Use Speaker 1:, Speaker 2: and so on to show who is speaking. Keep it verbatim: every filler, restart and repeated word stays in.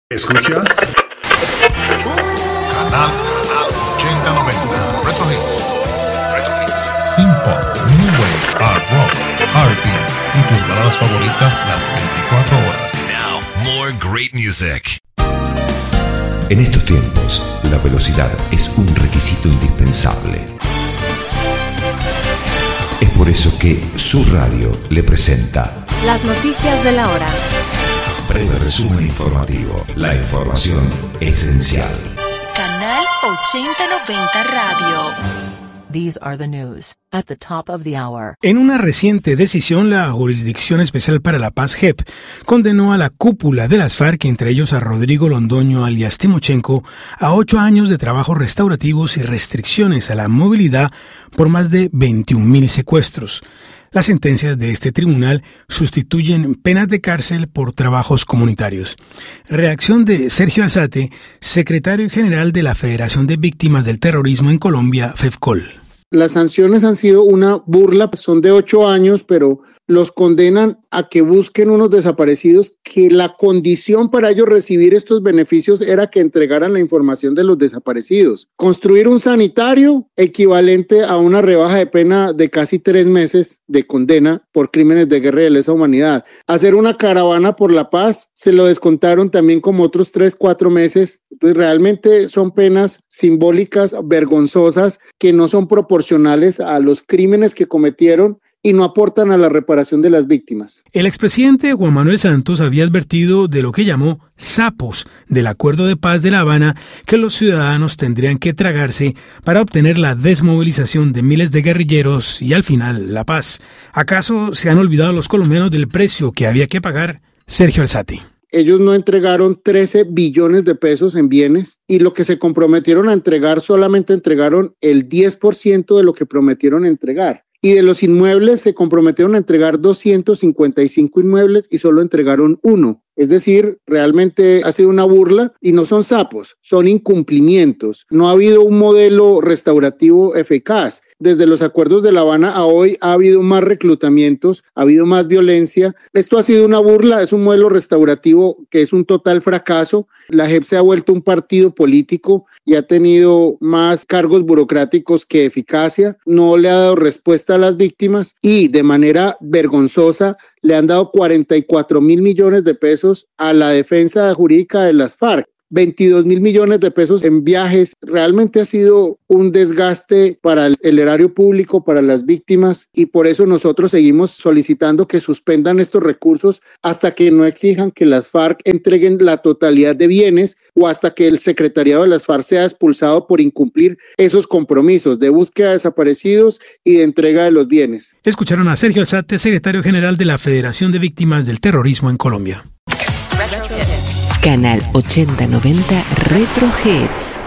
Speaker 1: ¿Escuchas?
Speaker 2: Canal, canal ochenta noventa. Retro Hits. Retro Hits. Synth-pop, New Wave, Art Rock, R and B y tus baladas favoritas las veinticuatro horas.
Speaker 3: Now, more great music.
Speaker 4: En estos tiempos, la velocidad es un requisito indispensable. Es por eso que Su Radio le presenta
Speaker 5: las noticias de la hora.
Speaker 4: Breve resumen informativo. La información esencial.
Speaker 5: Canal ochenta noventa Radio.
Speaker 6: These are the news at the top of the hour.
Speaker 7: En una reciente decisión, la Jurisdicción Especial para la Paz, J E P, condenó a la cúpula de las FARC, entre ellos a Rodrigo Londoño alias Timochenko, a ocho años de trabajos restaurativos y restricciones a la movilidad por más de veintiún mil secuestros. Las sentencias de este tribunal sustituyen penas de cárcel por trabajos comunitarios. Reacción de Sergio Alzate, secretario general de la Federación de Víctimas del Terrorismo en Colombia, FEVCOL.
Speaker 8: Las sanciones han sido una burla, son de ocho años, pero los condenan a que busquen unos desaparecidos, que la condición para ellos recibir estos beneficios era que entregaran la información de los desaparecidos. Construir un sanitario equivalente a una rebaja de pena de casi tres meses de condena por crímenes de guerra y de lesa humanidad. Hacer una caravana por la paz, se lo descontaron también como otros tres, cuatro meses. Entonces realmente son penas simbólicas, vergonzosas, que no son proporcionales a los crímenes que cometieron y no aportan a la reparación de las víctimas.
Speaker 7: El expresidente Juan Manuel Santos había advertido de lo que llamó sapos del Acuerdo de Paz de La Habana que los ciudadanos tendrían que tragarse para obtener la desmovilización de miles de guerrilleros y al final la paz. ¿Acaso se han olvidado los colombianos del precio que había que pagar? Sergio Alzate.
Speaker 8: Ellos no entregaron trece billones de pesos en bienes y lo que se comprometieron a entregar solamente entregaron el diez por ciento de lo que prometieron entregar. Y de los inmuebles se comprometieron a entregar doscientos cincuenta y cinco inmuebles y solo entregaron uno. Es decir, realmente ha sido una burla y no son sapos, son incumplimientos. No ha habido un modelo restaurativo eficaz. Desde los acuerdos de La Habana a hoy ha habido más reclutamientos, ha habido más violencia. Esto ha sido una burla, es un modelo restaurativo que es un total fracaso. La J E P se ha vuelto un partido político y ha tenido más cargos burocráticos que eficacia. No le ha dado respuesta a las víctimas y de manera vergonzosa le han dado cuarenta y cuatro mil millones de pesos a la defensa jurídica de las FARC. veintidós mil millones de pesos en viajes. Realmente ha sido un desgaste para el erario público, para las víctimas, y por eso nosotros seguimos solicitando que suspendan estos recursos hasta que no exijan que las FARC entreguen la totalidad de bienes o hasta que el secretariado de las FARC sea expulsado por incumplir esos compromisos de búsqueda de desaparecidos y de entrega de los bienes.
Speaker 7: Escucharon a Sergio Alzate, secretario general de la Federación de Víctimas del Terrorismo en Colombia.
Speaker 6: Canal ochenta noventa Retro Hits.